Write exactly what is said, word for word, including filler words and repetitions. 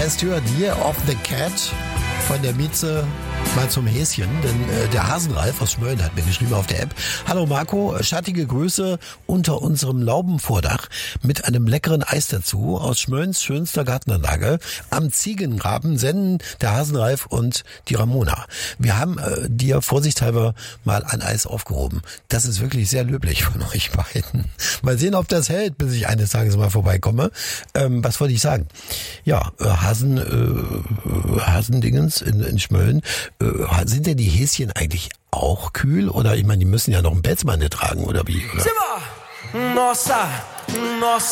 Last Year of the Cat von der Mieze mal zum Häschen, denn äh, der Hasenralf aus Schmölln hat mir geschrieben auf der App: Hallo Marco, schattige Grüße unter unserem Laubenvordach mit einem leckeren Eis dazu aus Schmöllns schönster Gartenanlage am Ziegengraben senden der Hasenralf und die Ramona. Wir haben äh, dir vorsichtshalber mal ein Eis aufgehoben. Das ist wirklich sehr löblich von euch beiden. Mal sehen, ob das hält, bis ich eines Tages mal vorbeikomme. Ähm, was wollte ich sagen? Ja, äh, Hasen, äh, Hasendingens in, in Schmölln. Äh, sind denn die Häschen eigentlich auch kühl? Oder ich meine, die müssen ja noch einen Pelzmantel tragen, oder wie? Oder? Nossa, nossa.